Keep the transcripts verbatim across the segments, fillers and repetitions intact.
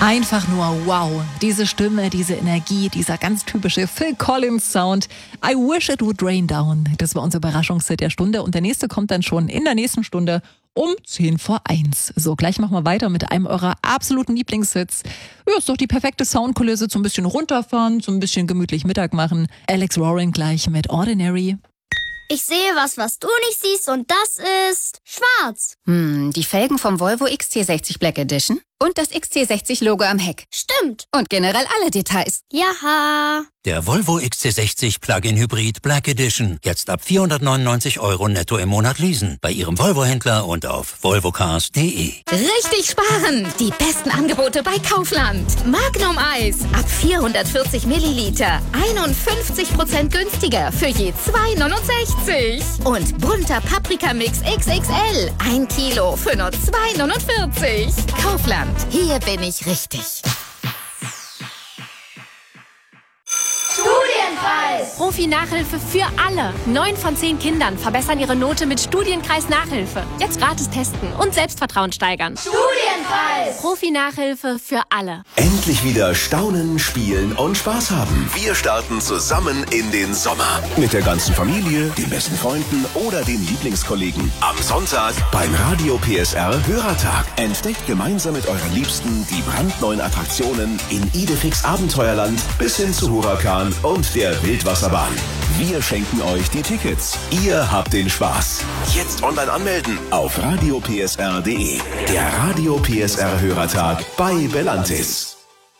Einfach nur wow. Diese Stimme, diese Energie, dieser ganz typische Phil Collins Sound. I wish it would rain down. Das war unser Überraschungshit der Stunde. Und der nächste kommt dann schon in der nächsten Stunde um zehn vor eins. So, gleich machen wir weiter mit einem eurer absoluten Lieblingshits. Ja, ist doch die perfekte Soundkulisse zum bisschen runterfahren, zum bisschen gemütlich Mittag machen. Alex Roaring gleich mit Ordinary. Ich sehe was, was du nicht siehst, und das ist schwarz. Hm, die Felgen vom Volvo X C sechzig Black Edition und das X C sechzig Logo am Heck. Stimmt. Und generell alle Details. Jaha. Der Volvo X C sechzig Plug-in Hybrid Black Edition. Jetzt ab vierhundertneunundneunzig Euro netto im Monat leasen. Bei Ihrem Volvo-Händler und auf volvocars punkt de. Richtig sparen! Die besten Angebote bei Kaufland. Magnum Eis ab vierhundertvierzig Milliliter. einundfünfzig Prozent günstiger für je zwei neunundsechzig. Und bunter Paprikamix X X L. Ein Kilo für nur zwei neunundvierzig. Kaufland. Hier bin ich richtig. Studienkreis. Profi-Nachhilfe für alle. Neun von zehn Kindern verbessern ihre Note mit Studienkreis-Nachhilfe. Jetzt gratis testen und Selbstvertrauen steigern. Studienkreis. Profi-Nachhilfe für alle. Endlich wieder staunen, spielen und Spaß haben. Wir starten zusammen in den Sommer. Mit der ganzen Familie, den besten Freunden oder den Lieblingskollegen. Am Sonntag beim Radio P S R Hörertag. Entdeckt gemeinsam mit euren Liebsten die brandneuen Attraktionen in Idefix Abenteuerland bis hin zu Huracan und der Wildwasserbahn. Wir schenken euch die Tickets. Ihr habt den Spaß. Jetzt online anmelden auf radio p s r punkt de. Der Radio P S R Hörertag bei Belantis.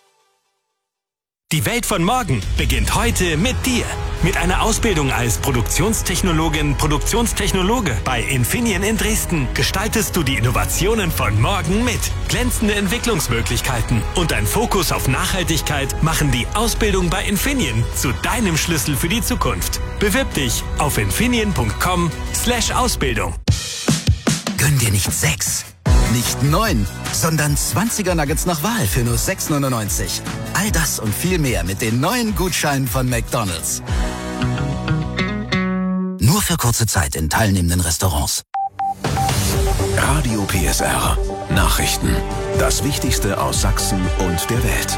Die Welt von morgen beginnt heute mit dir. Mit einer Ausbildung als Produktionstechnologin, Produktionstechnologe bei Infineon in Dresden gestaltest du die Innovationen von morgen mit. Glänzende Entwicklungsmöglichkeiten und ein Fokus auf Nachhaltigkeit machen die Ausbildung bei Infineon zu deinem Schlüssel für die Zukunft. Bewirb dich auf infineon punkt com slash Ausbildung. Gönn dir nicht sechs, nicht neun, sondern zwanziger Nuggets nach Wahl für nur sechs neunundneunzig. All das und viel mehr mit den neuen Gutscheinen von McDonald's. Nur für kurze Zeit in teilnehmenden Restaurants. Radio P S R. Nachrichten. Das Wichtigste aus Sachsen und der Welt.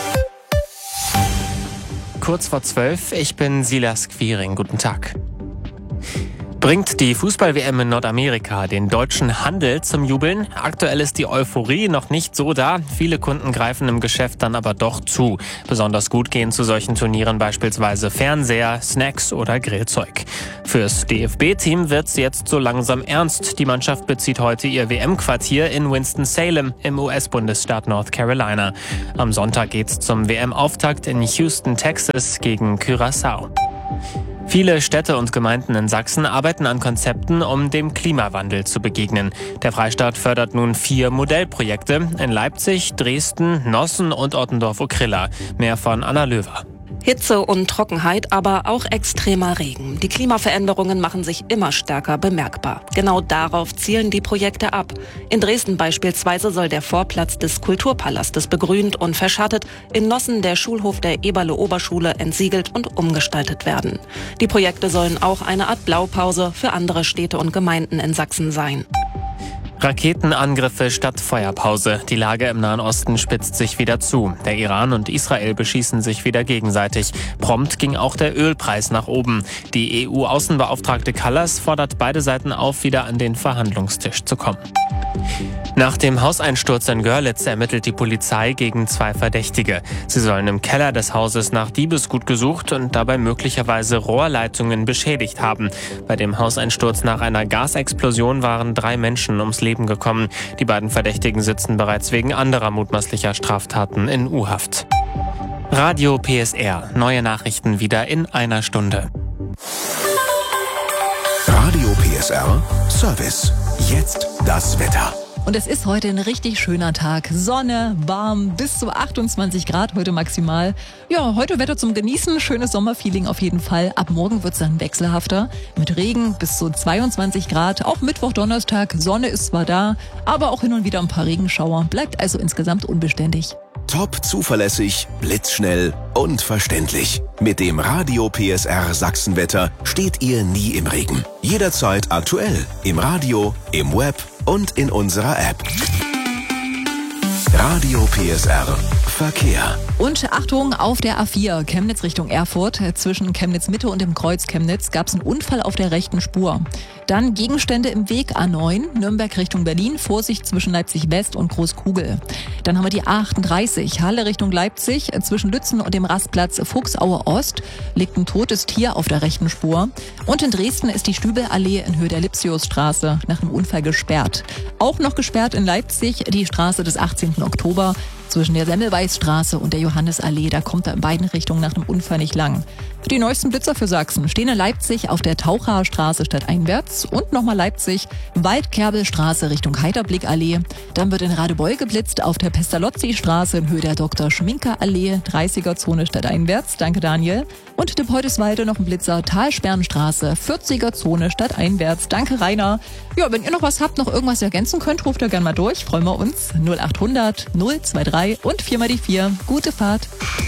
Kurz vor zwölf, ich bin Silas Quiring. Guten Tag. Bringt die Fußball-W M in Nordamerika den deutschen Handel zum Jubeln? Aktuell ist die Euphorie noch nicht so da. Viele Kunden greifen im Geschäft dann aber doch zu. Besonders gut gehen zu solchen Turnieren beispielsweise Fernseher, Snacks oder Grillzeug. Fürs D F B-Team wird's jetzt so langsam ernst. Die Mannschaft bezieht heute ihr W M-Quartier in Winston-Salem im U S-Bundesstaat North Carolina. Am Sonntag geht's zum W M-Auftakt in Houston, Texas gegen Curaçao. Viele Städte und Gemeinden in Sachsen arbeiten an Konzepten, um dem Klimawandel zu begegnen. Der Freistaat fördert nun vier Modellprojekte in Leipzig, Dresden, Nossen und Ottendorf-Okrilla. Mehr von Anna Löwer. Hitze und Trockenheit, aber auch extremer Regen. Die Klimaveränderungen machen sich immer stärker bemerkbar. Genau darauf zielen die Projekte ab. In Dresden beispielsweise soll der Vorplatz des Kulturpalastes begrünt und verschattet, in Nossen der Schulhof der Eberle-Oberschule entsiegelt und umgestaltet werden. Die Projekte sollen auch eine Art Blaupause für andere Städte und Gemeinden in Sachsen sein. Raketenangriffe statt Feuerpause. Die Lage im Nahen Osten spitzt sich wieder zu. Der Iran und Israel beschießen sich wieder gegenseitig. Prompt ging auch der Ölpreis nach oben. Die E U-Außenbeauftragte Kallas fordert beide Seiten auf, wieder an den Verhandlungstisch zu kommen. Nach dem Hauseinsturz in Görlitz ermittelt die Polizei gegen zwei Verdächtige. Sie sollen im Keller des Hauses nach Diebesgut gesucht und dabei möglicherweise Rohrleitungen beschädigt haben. Bei dem Hauseinsturz nach einer Gasexplosion waren drei Menschen ums Leben gekommen. Die beiden Verdächtigen sitzen bereits wegen anderer mutmaßlicher Straftaten in U-Haft. Radio P S R. Neue Nachrichten wieder in einer Stunde. Radio P S R Service. Jetzt das Wetter. Und es ist heute ein richtig schöner Tag. Sonne, warm, bis zu achtundzwanzig Grad heute maximal. Ja, heute Wetter zum Genießen, schönes Sommerfeeling auf jeden Fall. Ab morgen wird's dann wechselhafter. Mit Regen bis zu zweiundzwanzig Grad. Auch Mittwoch, Donnerstag. Sonne ist zwar da, aber auch hin und wieder ein paar Regenschauer. Bleibt also insgesamt unbeständig. Top zuverlässig, blitzschnell und verständlich. Mit dem Radio P S R Sachsenwetter steht ihr nie im Regen. Jederzeit aktuell. Im Radio, im Web und in unserer App. Radio P S R Verkehr. Und Achtung, auf der A vier, Chemnitz Richtung Erfurt, zwischen Chemnitz Mitte und dem Kreuz Chemnitz gab es einen Unfall auf der rechten Spur. Dann Gegenstände im Weg A neun, Nürnberg Richtung Berlin, Vorsicht zwischen Leipzig West und Großkugel. Dann haben wir die A achtunddreißig, Halle Richtung Leipzig, zwischen Lützen und dem Rastplatz Fuchsaue Ost liegt ein totes Tier auf der rechten Spur. Und in Dresden ist die Stübelallee in Höhe der Lipsiusstraße nach einem Unfall gesperrt. Auch noch gesperrt in Leipzig die Straße des achtzehnten Oktober zwischen der Semmelweisstraße und der Johannesallee. Da kommt er in beiden Richtungen nach einem Unfall nicht lang. Die neuesten Blitzer für Sachsen stehen in Leipzig auf der Tauchaer Straße stadteinwärts und nochmal Leipzig, Waldkerbelstraße Richtung Heiterblickallee. Dann wird in Radebeul geblitzt auf der Pestalozzi-Straße in Höhe der Doktor Schminker Allee, dreißiger Zone stadteinwärts. Danke, Daniel. Und in Depoldeswalde noch ein Blitzer, Talsperrenstraße, vierziger Zone stadteinwärts. Danke, Rainer. Ja, wenn ihr noch was habt, noch irgendwas ergänzen könnt, ruft ihr gerne mal durch. Freuen wir uns. null achthundert null drei drei und vier mal die vier. Gute Fahrt.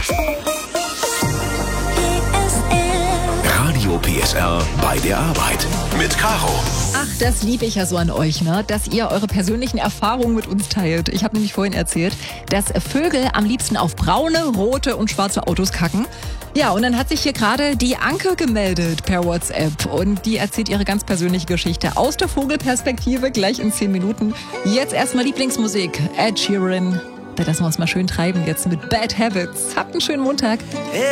Radio P S R bei der Arbeit mit Caro. Ach, das liebe ich ja so an euch, ne? Dass ihr eure persönlichen Erfahrungen mit uns teilt. Ich habe nämlich vorhin erzählt, dass Vögel am liebsten auf braune, rote und schwarze Autos kacken. Ja, und dann hat sich hier gerade die Anke gemeldet per WhatsApp und die erzählt ihre ganz persönliche Geschichte aus der Vogelperspektive gleich in zehn Minuten. Jetzt erstmal Lieblingsmusik. Ed Sheeran. Da lassen wir uns mal schön treiben jetzt mit Bad Habits. Habt einen schönen Montag.